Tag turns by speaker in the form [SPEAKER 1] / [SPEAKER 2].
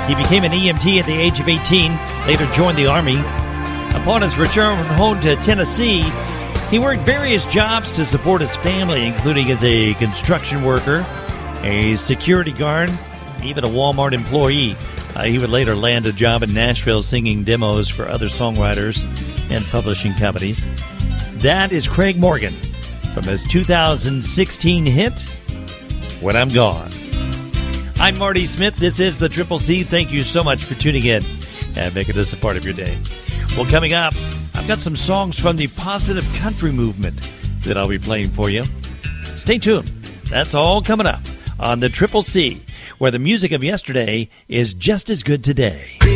[SPEAKER 1] He became an EMT at the age of 18, later joined the Army. Upon his return home to Tennessee, he worked various jobs to support his family, including as a construction worker, a security guard, even a Walmart employee. He would later land a job in Nashville singing demos for other songwriters and publishing companies. That is Craig Morgan from his 2016 hit, When I'm Gone. I'm Marty Smith. This is the Triple C. Thank you so much for tuning in and making this a part of your day. Well, coming up, I've got some songs from the positive country movement that I'll be playing for you. Stay tuned. That's all coming up on the Triple C, where the music of yesterday is just as good today.